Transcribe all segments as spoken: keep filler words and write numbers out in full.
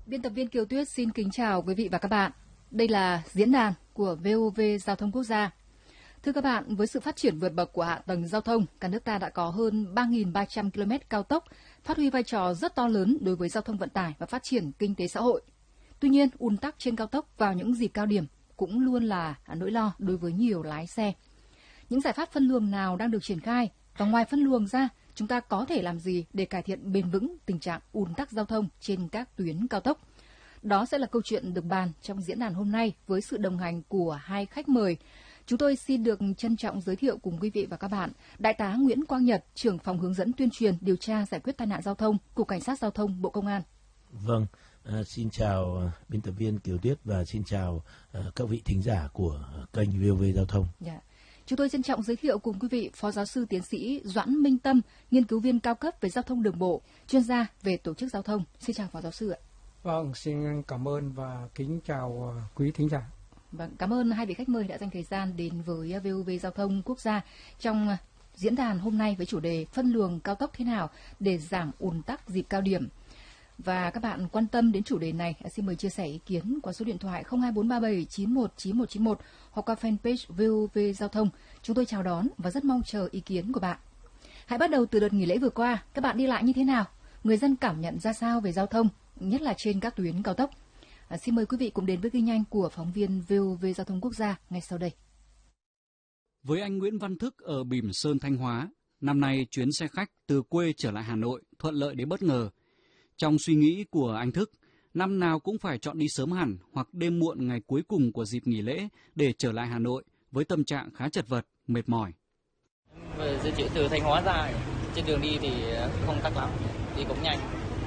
Biên tập viên Kiều Tuyết xin kính chào quý vị và các bạn. Đây là diễn đàn của vê o vê Giao thông Quốc gia. Thưa các bạn, với sự phát triển vượt bậc của hạ tầng giao thông, cả nước ta đã có hơn ba nghìn ba trăm ki lô mét cao tốc, phát huy vai trò rất to lớn đối với giao thông vận tải và phát triển kinh tế xã hội. Tuy nhiên, ùn tắc trên cao tốc vào những dịp cao điểm cũng luôn là nỗi lo đối với nhiều lái xe. Những giải pháp phân luồng nào đang được triển khai? Và ngoài phân luồng ra, chúng ta có thể làm gì để cải thiện bền vững tình trạng ùn tắc giao thông trên các tuyến cao tốc? Đó sẽ là câu chuyện được bàn trong diễn đàn hôm nay với sự đồng hành của hai khách mời. Chúng tôi xin được trân trọng giới thiệu cùng quý vị và các bạn Đại tá Nguyễn Quang Nhật, trưởng phòng hướng dẫn tuyên truyền điều tra giải quyết tai nạn giao thông, Cục Cảnh sát Giao thông, Bộ Công an. Vâng, à, xin chào biên tập viên Kiều Tuyết và xin chào à, các vị thính giả của kênh vê o vê Giao thông. Yeah. Chúng tôi trân trọng giới thiệu cùng quý vị Phó Giáo sư Tiến sĩ Doãn Minh Tâm, nghiên cứu viên cao cấp về giao thông đường bộ, chuyên gia về tổ chức giao thông. Xin chào Phó Giáo sư ạ. Vâng, xin cảm ơn và kính chào quý thính giả. Vâng, cảm ơn hai vị khách mời đã dành thời gian đến với vê o vê Giao thông Quốc gia trong diễn đàn hôm nay với chủ đề phân luồng cao tốc thế nào để giảm ùn tắc dịp cao điểm. Và các bạn quan tâm đến chủ đề này, xin mời chia sẻ ý kiến qua số điện thoại không hai bốn ba bảy chín một chín một chín một hoặc qua fanpage vê o vê Giao thông. Chúng tôi chào đón và rất mong chờ ý kiến của bạn. Hãy bắt đầu từ đợt nghỉ lễ vừa qua, các bạn đi lại như thế nào? Người dân cảm nhận ra sao về giao thông, nhất là trên các tuyến cao tốc? À, xin mời quý vị cùng đến với ghi nhanh của phóng viên vê o vê Giao thông Quốc gia ngay sau đây. Với anh Nguyễn Văn Thức ở Bỉm Sơn, Thanh Hóa, năm nay chuyến xe khách từ quê trở lại Hà Nội thuận lợi đến bất ngờ. Trong suy nghĩ của anh Thức, năm nào cũng phải chọn đi sớm hẳn hoặc đêm muộn ngày cuối cùng của dịp nghỉ lễ để trở lại Hà Nội với tâm trạng khá chật vật, mệt mỏi. Di chuyển từ Thanh Hóa ra, trên đường đi thì không tắc lắm, đi cũng nhanh.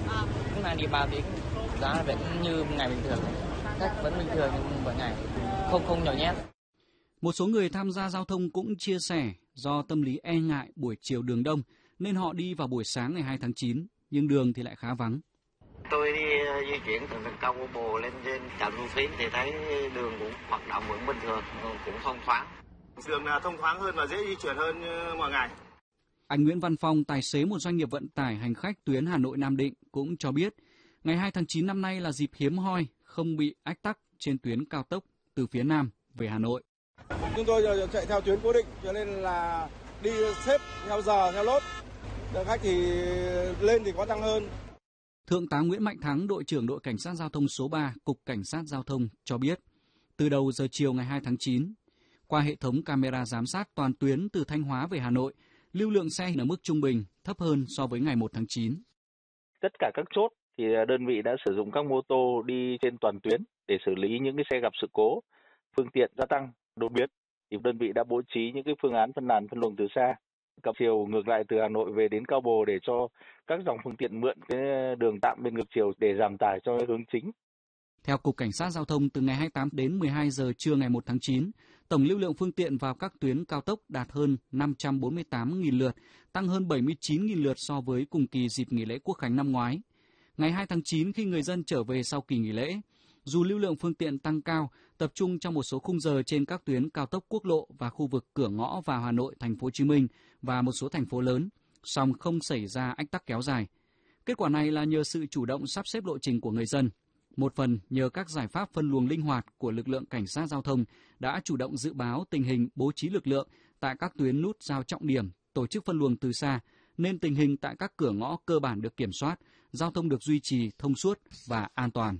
Hôm nay đi ba tiếng, giá vẫn như ngày bình thường, khách vẫn bình thường như mỗi ngày, không không nhồi nhét. Một số người tham gia giao thông cũng chia sẻ do tâm lý e ngại buổi chiều đường đông nên họ đi vào buổi sáng ngày hai tháng chín, nhưng đường thì lại khá vắng. Tôi đi di chuyển từ thành công của Bồ lên trên trạm Thu Phí thì thấy đường cũng hoạt động vẫn bình thường, cũng thông thoáng. Đường là thông thoáng hơn và dễ di chuyển hơn mọi ngày. Anh Nguyễn Văn Phong, tài xế một doanh nghiệp vận tải hành khách tuyến Hà Nội Nam Định cũng cho biết, ngày hai tháng chín năm nay là dịp hiếm hoi không bị ách tắc trên tuyến cao tốc từ phía Nam về Hà Nội. Chúng tôi chạy theo tuyến cố định cho nên là đi xếp theo giờ, theo lốt. Lượng khách thì lên thì có tăng hơn. Thượng tá Nguyễn Mạnh Thắng, đội trưởng đội Cảnh sát Giao thông số ba, Cục Cảnh sát Giao thông cho biết, từ đầu giờ chiều ngày hai tháng chín, qua hệ thống camera giám sát toàn tuyến từ Thanh Hóa về Hà Nội, lưu lượng xe ở mức trung bình, thấp hơn so với ngày một tháng chín. Tất cả các chốt thì đơn vị đã sử dụng các mô tô đi trên toàn tuyến để xử lý những cái xe gặp sự cố, phương tiện gia tăng, đột biến. Thì đơn vị đã bố trí những cái phương án phân làn phân luồng từ xa, cặp chiều ngược lại từ Hà Nội về đến Cao Bồ để cho các dòng phương tiện mượn cái đường tạm bên ngược chiều để giảm tải cho hướng chính. Theo Cục Cảnh sát Giao thông, từ ngày hai mươi tám đến mười hai giờ trưa ngày một tháng chín, tổng lưu lượng phương tiện vào các tuyến cao tốc đạt hơn năm trăm bốn mươi tám nghìn lượt, tăng hơn bảy mươi chín nghìn lượt so với cùng kỳ dịp nghỉ lễ Quốc khánh năm ngoái. Ngày hai tháng chín, khi người dân trở về sau kỳ nghỉ lễ, dù lưu lượng phương tiện tăng cao, tập trung trong một số khung giờ trên các tuyến cao tốc quốc lộ và khu vực cửa ngõ vào Hà Nội, Thành phố Hồ Chí Minh và một số thành phố lớn, song không xảy ra ách tắc kéo dài. Kết quả này là nhờ sự chủ động sắp xếp lộ trình của người dân. Một phần nhờ các giải pháp phân luồng linh hoạt của lực lượng cảnh sát giao thông đã chủ động dự báo tình hình bố trí lực lượng tại các tuyến nút giao trọng điểm, tổ chức phân luồng từ xa, nên tình hình tại các cửa ngõ cơ bản được kiểm soát, giao thông được duy trì thông suốt và an toàn.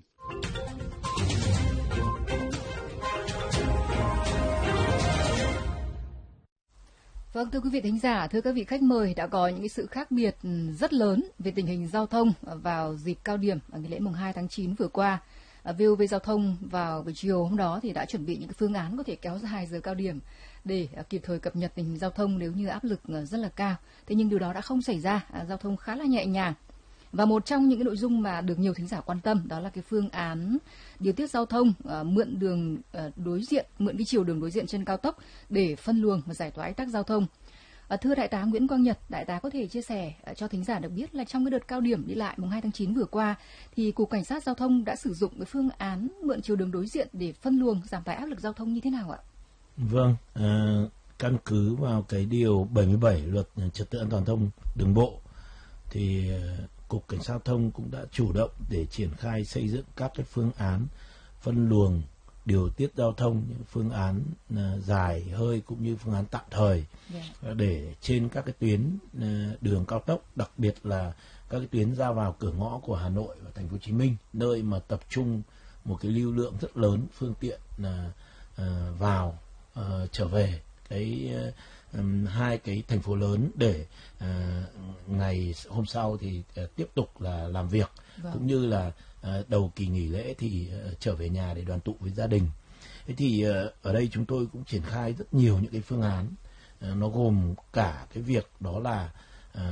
Vâng, thưa quý vị thính giả, thưa các vị khách mời, đã có những sự khác biệt rất lớn về tình hình giao thông vào dịp cao điểm ngày lễ mùng hai tháng chín vừa qua. vê o vê Giao thông vào buổi chiều hôm đó thì đã chuẩn bị những cái phương án có thể kéo dài giờ cao điểm để kịp thời cập nhật tình hình giao thông nếu như áp lực rất là cao. Thế nhưng điều đó đã không xảy ra, giao thông khá là nhẹ nhàng. Và một trong những cái nội dung mà được nhiều thính giả quan tâm đó là cái phương án điều tiết giao thông uh, mượn đường uh, đối diện, mượn cái chiều đường đối diện trên cao tốc để phân luồng và giải tỏa ách tắc giao thông. Uh, thưa Đại tá Nguyễn Quang Nhật, Đại tá có thể chia sẻ uh, cho thính giả được biết là trong cái đợt cao điểm đi lại mùng hai tháng chín vừa qua thì Cục Cảnh sát Giao thông đã sử dụng cái phương án mượn chiều đường đối diện để phân luồng giảm tải áp lực giao thông như thế nào ạ? Vâng, uh, căn cứ vào cái điều bảy mươi bảy luật trật tự an toàn giao thông đường bộ thì uh, Cục Cảnh sát Giao thông cũng đã chủ động để triển khai xây dựng các cái phương án phân luồng, điều tiết giao thông, những phương án uh, dài hơi cũng như phương án tạm thời, yeah. để trên các cái tuyến uh, đường cao tốc, đặc biệt là các cái tuyến ra vào cửa ngõ của Hà Nội và Thành phố Hồ Chí Minh, nơi mà tập trung một cái lưu lượng rất lớn phương tiện uh, uh, vào uh, trở về cái uh, um, hai cái thành phố lớn để uh, ngày hôm sau thì uh, tiếp tục là làm việc, vâng. cũng như là uh, đầu kỳ nghỉ lễ thì uh, trở về nhà để đoàn tụ với gia đình. Thế thì uh, ở đây chúng tôi cũng triển khai rất nhiều những cái phương án, uh, nó gồm cả cái việc đó là uh,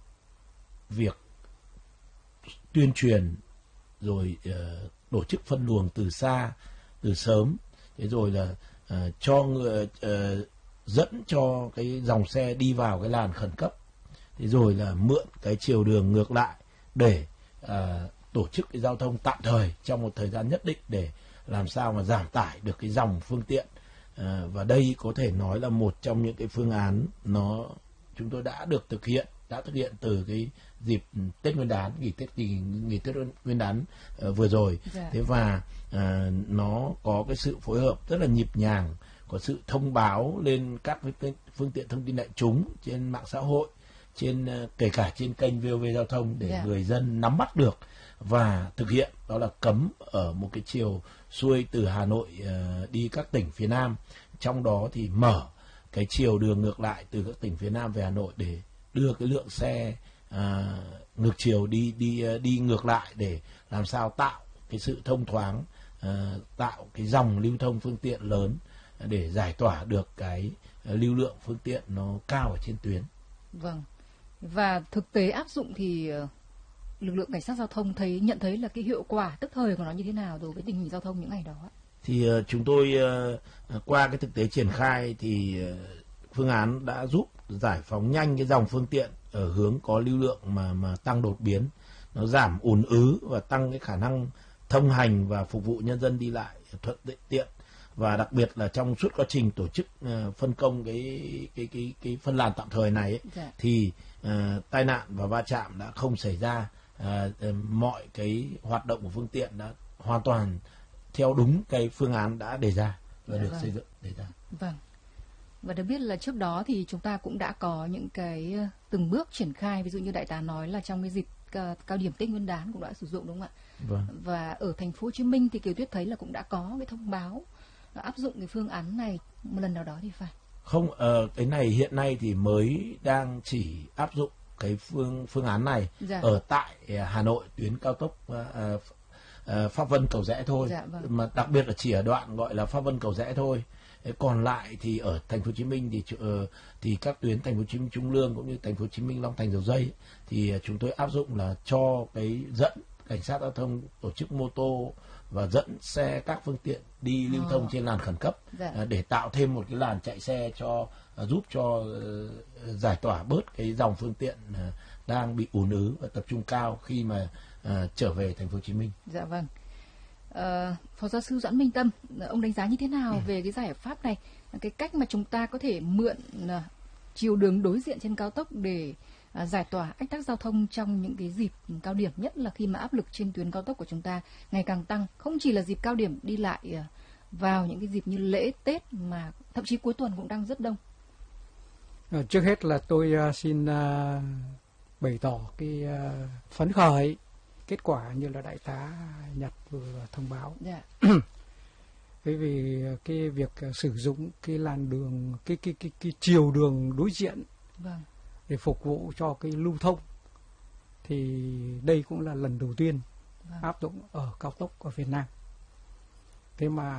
việc tuyên truyền, rồi uh, tổ chức phân luồng từ xa, từ sớm, thế rồi là uh, cho người uh, dẫn cho cái dòng xe đi vào cái làn khẩn cấp, thế rồi là mượn cái chiều đường ngược lại để uh, tổ chức cái giao thông tạm thời trong một thời gian nhất định để làm sao mà giảm tải được cái dòng phương tiện. Uh, và đây có thể nói là một trong những cái phương án nó chúng tôi đã được thực hiện, đã thực hiện từ cái dịp Tết Nguyên đán, nghỉ Tết nghỉ, nghỉ Tết Nguyên đán uh, vừa rồi. Dạ. Thế và uh, nó có cái sự phối hợp rất là nhịp nhàng, có sự thông báo lên các phương tiện thông tin đại chúng trên mạng xã hội, trên kể cả trên kênh vê o vê Giao thông để yeah. người dân nắm bắt được và thực hiện. Đó là cấm ở một cái chiều xuôi từ Hà Nội uh, đi các tỉnh phía Nam, trong đó thì mở cái chiều đường ngược lại từ các tỉnh phía Nam về Hà Nội để đưa cái lượng xe uh, ngược chiều đi đi uh, đi ngược lại để làm sao tạo cái sự thông thoáng, uh, tạo cái dòng lưu thông phương tiện lớn để giải tỏa được cái lưu lượng phương tiện nó cao ở trên tuyến. Vâng. Và thực tế áp dụng thì lực lượng cảnh sát giao thông thấy nhận thấy là cái hiệu quả tức thời của nó như thế nào đối với tình hình giao thông những ngày đó? Thì uh, chúng tôi uh, qua cái thực tế triển khai thì uh, phương án đã giúp giải phóng nhanh cái dòng phương tiện ở hướng có lưu lượng mà mà tăng đột biến, nó giảm ùn ứ và tăng cái khả năng thông hành và phục vụ nhân dân đi lại thuận tiện. Và đặc biệt là trong suốt quá trình tổ chức uh, phân công cái cái cái cái phân làn tạm thời này ấy, dạ. thì uh, tai nạn và va chạm đã không xảy ra, uh, uh, mọi cái hoạt động của phương tiện đã hoàn toàn theo đúng cái phương án đã đề ra và dạ, được vâng. xây dựng đề ra. Vâng. Và được biết là trước đó thì chúng ta cũng đã có những cái từng bước triển khai, ví dụ như đại tá nói là trong cái dịp uh, cao điểm Tết Nguyên đán cũng đã sử dụng, đúng không ạ? Vâng. Và ở Thành phố Hồ Chí Minh thì Kiều Tuyết thấy là cũng đã có cái thông báo áp dụng cái phương án này một lần nào đó thì phải. Không, uh, cái này hiện nay thì mới đang chỉ áp dụng cái phương phương án này dạ. ở tại Hà Nội, tuyến cao tốc uh, uh, Pháp Vân Cầu Giẽ thôi, dạ, vâng. mà đặc biệt là chỉ ở đoạn gọi là Pháp Vân Cầu Giẽ thôi. Còn lại thì ở Thành phố Hồ Chí Minh thì uh, thì các tuyến Thành phố Hồ Chí Minh Trung Lương cũng như Thành phố Hồ Chí Minh Long Thành Dầu Dây thì chúng tôi áp dụng là cho cái dẫn cảnh sát giao thông tổ chức mô tô và dẫn xe các phương tiện đi lưu thông oh. trên làn khẩn cấp dạ. để tạo thêm một cái làn chạy xe cho giúp cho uh, giải tỏa bớt cái dòng phương tiện uh, đang bị ùn ứ và tập trung cao khi mà uh, trở về Thành phố Hồ Chí Minh. Dạ vâng. Uh, Phó giáo sư Doãn Minh Tâm, ông đánh giá như thế nào ừ. về cái giải pháp này, cái cách mà chúng ta có thể mượn uh, chiều đường đối diện trên cao tốc để uh, giải tỏa ách tắc giao thông trong những cái dịp cao điểm, nhất là khi mà áp lực trên tuyến cao tốc của chúng ta ngày càng tăng, không chỉ là dịp cao điểm đi lại uh, vào những cái dịp như lễ Tết mà thậm chí cuối tuần cũng đang rất đông. Uh, trước hết là tôi uh, xin uh, bày tỏ cái uh, phấn khởi kết quả như là đại tá Nhật vừa thông báo. Yeah. Bởi vì cái việc sử dụng cái làn đường, cái cái cái cái chiều đường đối diện vâng. để phục vụ cho cái lưu thông thì đây cũng là lần đầu tiên vâng. áp dụng ở cao tốc ở Việt Nam. Thế mà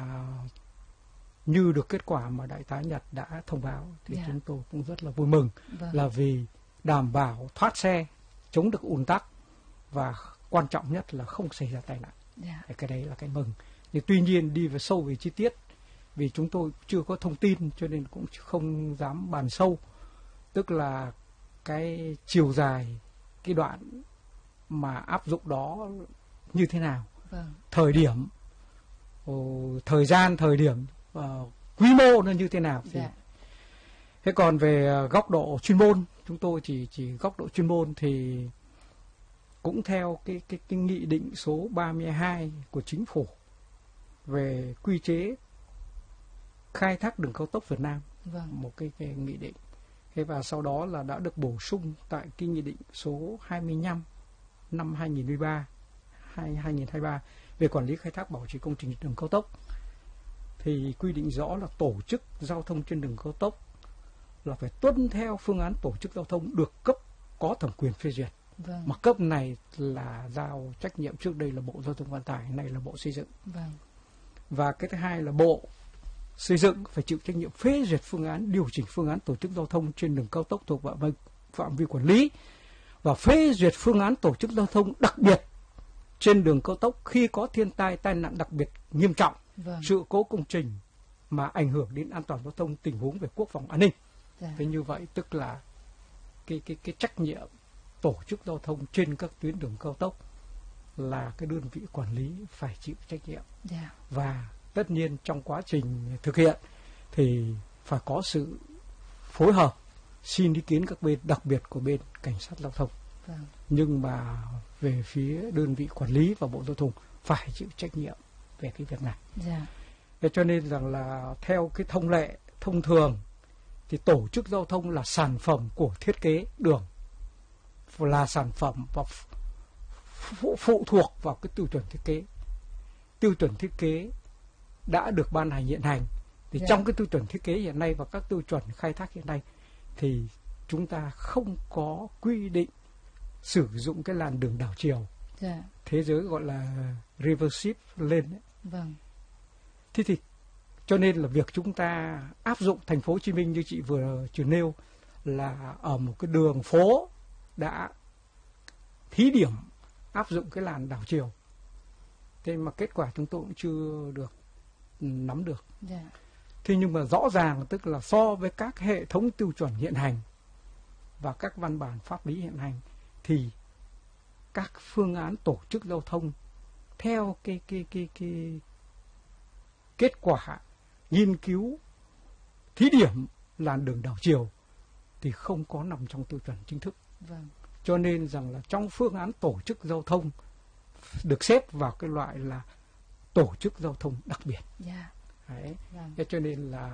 như được kết quả mà đại tá Nhật đã thông báo thì yeah. chúng tôi cũng rất là vui mừng, vâng. là vì đảm bảo thoát xe, chống được ùn tắc và quan trọng nhất là không xảy ra tai nạn. Yeah. Cái đấy là cái mừng. Nhưng tuy nhiên đi vào sâu về chi tiết, vì chúng tôi chưa có thông tin cho nên cũng không dám bàn sâu. Tức là cái chiều dài, cái đoạn mà áp dụng đó như thế nào, vâng. thời điểm, thời gian, thời điểm, uh, quy mô nó như thế nào. Thì yeah. Thế còn về góc độ chuyên môn, chúng tôi chỉ chỉ góc độ chuyên môn thì cũng theo cái cái cái nghị định số ba mươi hai của chính phủ về quy chế khai thác đường cao tốc Việt Nam, vâng. một cái, cái nghị định. Thế và sau đó là đã được bổ sung tại cái nghị định số hai mươi lăm năm hai nghìn không trăm mười ba, hai nghìn không trăm hai mươi ba về quản lý khai thác bảo trì công trình đường cao tốc. Thì quy định rõ là tổ chức giao thông trên đường cao tốc là phải tuân theo phương án tổ chức giao thông được cấp có thẩm quyền phê duyệt. Vâng. Mà cấp này là giao trách nhiệm, trước đây là Bộ Giao thông Vận tải, này là Bộ Xây dựng. Vâng. Và cái thứ hai là Bộ Xây dựng phải chịu trách nhiệm phê duyệt phương án, điều chỉnh phương án tổ chức giao thông trên đường cao tốc thuộc phạm vi quản lý, và phê duyệt phương án tổ chức giao thông đặc biệt trên đường cao tốc khi có thiên tai, tai nạn đặc biệt nghiêm trọng, vâng. sự cố công trình mà ảnh hưởng đến an toàn giao thông, tình huống về quốc phòng an ninh. Dạ. Thế như vậy tức là cái cái cái trách nhiệm tổ chức giao thông trên các tuyến đường cao tốc là cái đơn vị quản lý phải chịu trách nhiệm. Yeah. Và tất nhiên trong quá trình thực hiện thì phải có sự phối hợp, xin ý kiến các bên, đặc biệt của bên cảnh sát giao thông. Yeah. Nhưng mà về phía đơn vị quản lý và Bộ Giao thông phải chịu trách nhiệm về cái việc này. Yeah. Thế cho nên rằng là theo cái thông lệ thông thường thì tổ chức giao thông là sản phẩm của thiết kế đường, là sản phẩm và phụ, phụ thuộc vào cái tiêu chuẩn thiết kế. Tiêu chuẩn thiết kế đã được ban hành hiện hành. Thì yeah. trong cái tiêu chuẩn thiết kế hiện nay và các tiêu chuẩn khai thác hiện nay thì chúng ta không có quy định sử dụng cái làn đường đảo chiều. Yeah. Thế giới gọi là reversive lane. Vâng. Thế thì cho nên là việc chúng ta áp dụng thành phố Hồ Chí Minh như chị vừa chưa nêu là ở một cái đường phố đã thí điểm áp dụng cái làn đảo chiều. Thế mà kết quả chúng tôi cũng chưa được nắm được. Yeah. Thế nhưng mà rõ ràng tức là so với các hệ thống tiêu chuẩn hiện hành và các văn bản pháp lý hiện hành thì các phương án tổ chức giao thông theo cái cái cái cái kết quả nghiên cứu thí điểm làn đường đảo chiều thì không có nằm trong tiêu chuẩn chính thức. Vâng. Cho nên rằng là trong phương án tổ chức giao thông được xếp vào cái loại là tổ chức giao thông đặc biệt. Yeah. Đấy. Vâng. Cho nên là